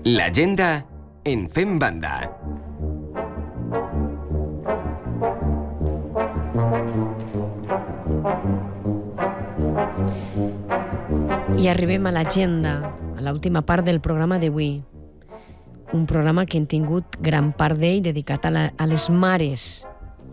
L'agenda en Fem Banda. I arribem a l'agenda, a l'última part del programa d'avui. Un programa que hem tingut gran part d'ell dedicat a les mares.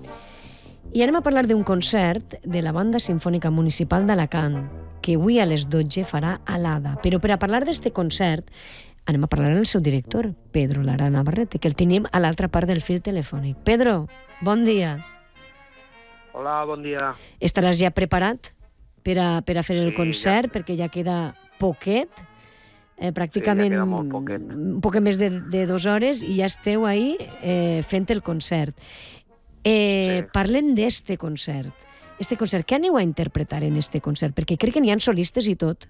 I anem a parlar d'un concert de la Banda Simfònica Municipal d'Alacant, que avui a les 12 farà a l'Ada. Però per a parlar d'este concert, anem a parlar amb el seu director, Pedro Lara Navarrete, que el tenim a l'altra part del fil telefònic. Pedro, bon dia. Hola, bon dia. Estaràs ja preparat per a fer el concert, ja. Perquè ja queda poquet, pràcticament ja queda molt poquet. Un poc més de 2 hores i ja esteu ahí fent el concert. Parlem d'este concert. Què aneu a interpretar en este concert? Perquè crec que n'hi ha solistes i tot.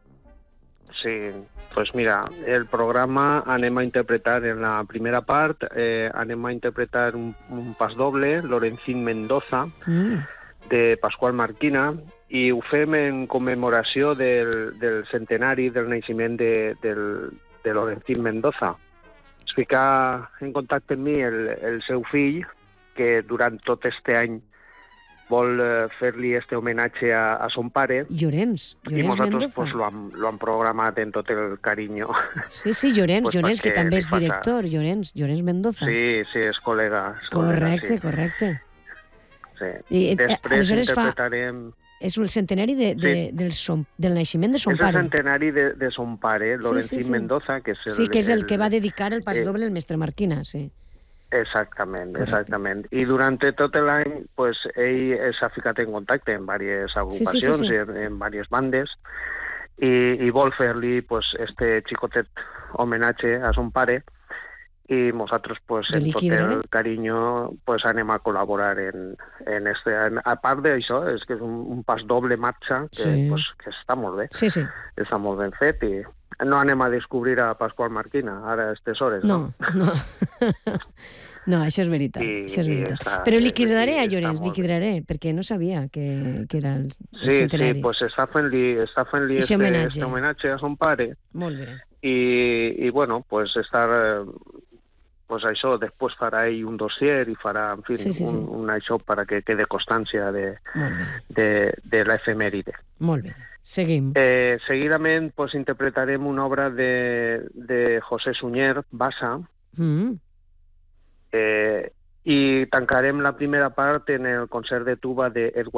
Sí, pues mira, el programa anem a interpretar en la primera part, anem a interpretar un pas doble, Lorenzín Mendoza, de Pasqual Marquina, i ho fem en commemoració del centenari del naixement de Lorenzín Mendoza. Es fica en contacte amb mi el seu fill, que durant tot este any vol fer-li este homenatge a son pare. Llorenç nosaltres Mendoza. Pues, lo han programat en tot el carinyo. Sí, Llorenç, pues Llorenç, que també és director, Llorenç Mendoza. Sí, és col·lega. Correcte. Sí. I després interpretarem... És el centenari del naixement de son pare. És el centenari de son pare, Lorenzín Mendoza, que és que és el que va dedicar el pas doble al mestre Marquina, sí. Exactament. I durant tot l'any, pues, ell s'ha ficat en contacte amb diverses agrupacions, en diverses bandes, i vol fer-li pues, este xicotet homenatge a son pare, i nosaltres, pues, en tot el carinyo, pues, anem a col·laborar en este... A part d'això, és que és un pas doble marxa que està molt bé. Sí. Està molt ben fet i no anem a descobrir a Pasqual Marquina ara a aquestes hores, no? No, això és veritat. Però liquidaré a Llorenç, perquè no sabia que era el centenari. Sí, pues està fent-li este homenatge a son pare. Molt bé. I bueno, pues estar... Pues això, després farà ell un dossier i farà, en fi, un això para que quede constància de l'efemèride. Molt bé. Seguim. Seguidament, pues, interpretarem una obra de José Sunyer, Bassa, i tancarem la primera part en el concert de tuba de Edward